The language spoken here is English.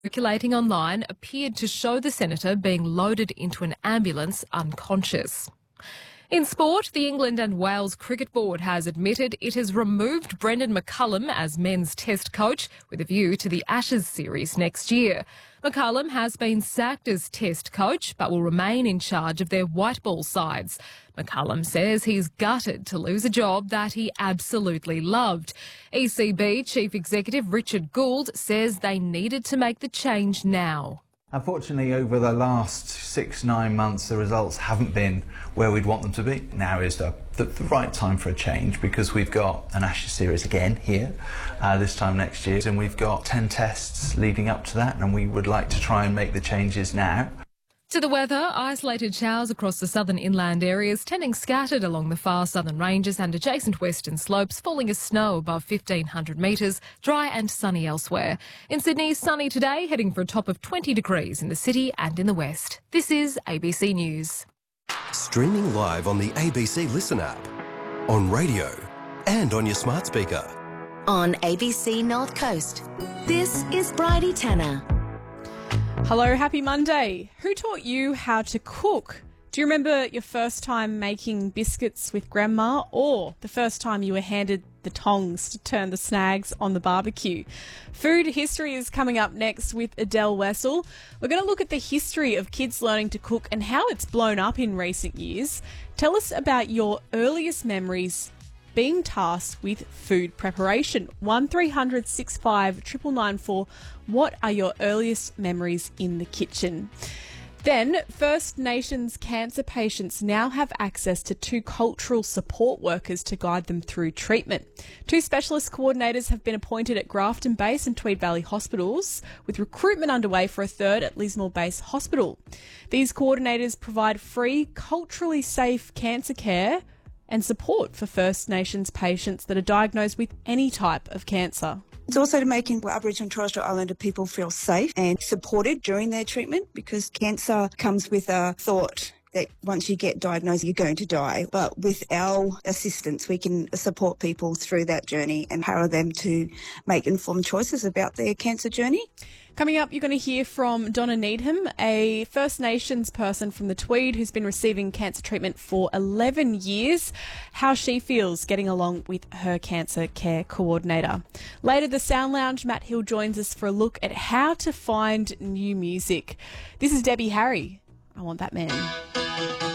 Circulating online appeared to show the senator being loaded into an ambulance unconscious. In sport, the England and Wales Cricket Board has admitted it has removed Brendan McCullum as men's test coach with a view to the Ashes series next year. McCullum has been sacked as test coach but will remain in charge of their white ball sides. McCullum says he's gutted to lose a job that he absolutely loved. ECB Chief Executive Richard Gould says they needed to make the change now. Unfortunately, over the last 6-9 months, the results haven't been where we'd want them to be. Now is the right time for a change because we've got an Ashes series again here this time next year, and we've got 10 tests leading up to that, and we would like to try and make the changes now. To the weather, isolated showers across the southern inland areas, tending scattered along the far southern ranges and adjacent western slopes, falling as snow above 1,500 metres, dry and sunny elsewhere. In Sydney, sunny today, heading for a top of 20 degrees in the city and in the west. This is ABC News. Streaming live on the ABC Listen app, on radio and on your smart speaker. On ABC North Coast, this is Bridie Tanner. Hello, happy Monday. Who taught you how to cook? Do you remember your first time making biscuits with Grandma, or the first time you were handed the tongs to turn the snags on the barbecue? Food history is coming up next with Adele Wessel. We're going to look at the history of kids learning to cook and how it's blown up in recent years. Tell us about your earliest memories being tasked with food preparation. 1300 65 9994. What are your earliest memories in the kitchen? Then, First Nations cancer patients now have access to 2 cultural support workers to guide them through treatment. 2 specialist coordinators have been appointed at Grafton Base and Tweed Valley hospitals, with recruitment underway for a third at Lismore Base Hospital. These coordinators provide free, culturally safe cancer care and support for First Nations patients that are diagnosed with any type of cancer. It's also to making Aboriginal and Torres Strait Islander people feel safe and supported during their treatment, because cancer comes with a thought that once you get diagnosed, you're going to die. But with our assistance, we can support people through that journey and empower them to make informed choices about their cancer journey. Coming up, you're going to hear from Donna Needham, a First Nations person from the Tweed who's been receiving cancer treatment for 11 years, how she feels getting along with her cancer care coordinator. Later, the Sound Lounge, Matt Hill joins us for a look at how to find new music. This is Debbie Harry. I Want That Man.